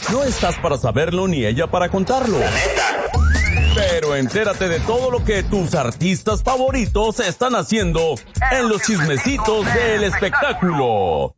No estás para saberlo ni ella para contarlo. La neta. Pero entérate de todo lo que tus artistas favoritos están haciendo en los chismecitos del espectáculo.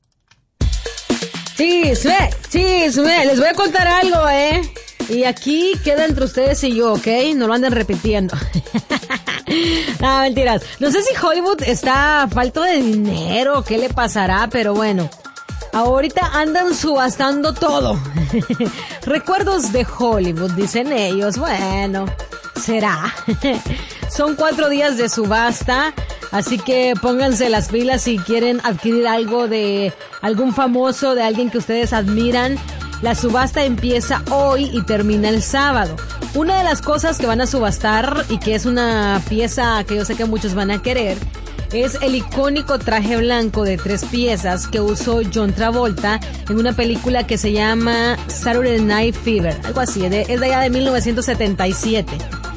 Chisme, les voy a contar algo, y aquí queda entre ustedes y yo, ¿ok? No lo anden repitiendo. No, mentiras. No sé si Hollywood está falto de dinero, qué le pasará, pero bueno. Ahorita andan subastando todo. Recuerdos de Hollywood, dicen ellos. Bueno, será. Son 4 días de subasta, así que pónganse las pilas si quieren adquirir algo de algún famoso, de alguien que ustedes admiran. La subasta empieza hoy y termina el sábado. Una de las cosas que van a subastar, y que es una pieza que yo sé que muchos van a querer, es el icónico traje blanco de 3 piezas que usó John Travolta en una película que se llama Saturday Night Fever, algo así, es de allá de 1977.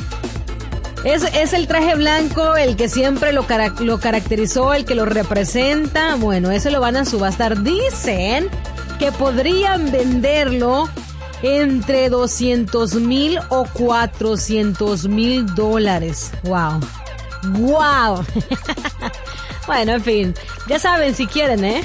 Es el traje blanco el que siempre lo caracterizó, el que lo representa. Bueno, eso lo van a subastar. Dicen que podrían venderlo entre $200,000 o $400,000. Wow. ¡Wow! Bueno, en fin, ya saben si quieren,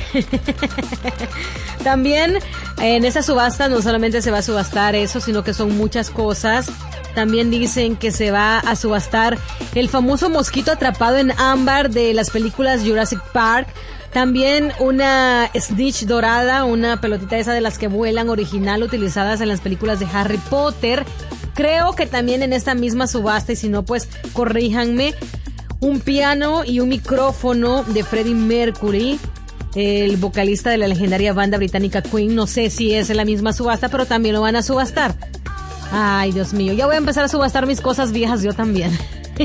También en esa subasta no solamente se va a subastar eso, sino que son muchas cosas. También dicen que se va a subastar el famoso mosquito atrapado en ámbar de las películas Jurassic Park. También una snitch dorada, una pelotita esa de las que vuelan original, utilizadas en las películas de Harry Potter. Creo que también en esta misma subasta, y si no, pues corríjanme, un piano y un micrófono de Freddie Mercury, el vocalista de la legendaria banda británica Queen. No sé si es en la misma subasta, pero también lo van a subastar. Ay, Dios mío, ya voy a empezar a subastar mis cosas viejas yo también.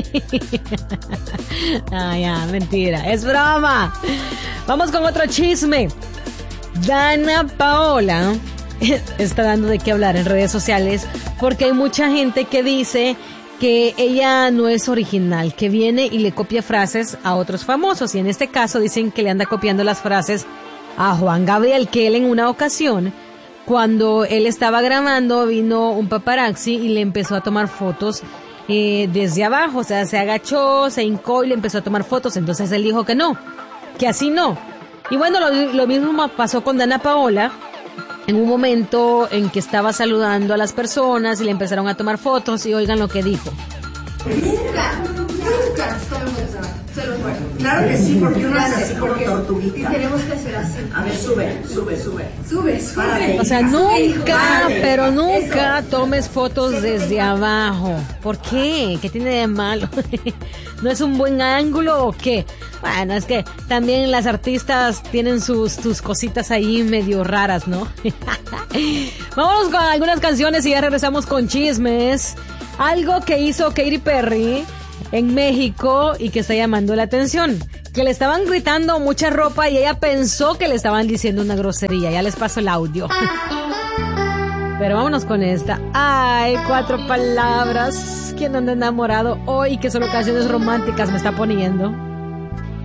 Ay, ya, mentira, es broma. Vamos con otro chisme. Dana Paola está dando de qué hablar en redes sociales porque hay mucha gente que dice que ella no es original, que viene y le copia frases a otros famosos, y en este caso dicen que le anda copiando las frases a Juan Gabriel, que él en una ocasión, cuando él estaba grabando, vino un paparazzi y le empezó a tomar fotos desde abajo, o sea, se agachó, se hincó y le empezó a tomar fotos. Entonces él dijo que no, que así no. Y bueno, lo mismo pasó con Dana Paola, en un momento en que estaba saludando a las personas y le empezaron a tomar fotos, y oigan lo que dijo. Nunca se lo juego. Claro que sí, porque uno hace así como tortuguita. Tenemos que hacer así. A ver, sube. O sea, nunca, pero nunca tomes fotos desde abajo. ¿Por qué? ¿Qué tiene de malo? ¿No es un buen ángulo o qué? Bueno, es que también las artistas tienen tus cositas ahí medio raras, ¿no? Vámonos con algunas canciones y ya regresamos con chismes. Algo que hizo Katy Perry en México y que está llamando la atención, que le estaban gritando mucha ropa y ella pensó que le estaban diciendo una grosería. Ya les paso el audio. Pero vámonos con esta. Ay, 4 palabras. ¿Quién anda enamorado hoy? Que solo canciones románticas me está poniendo.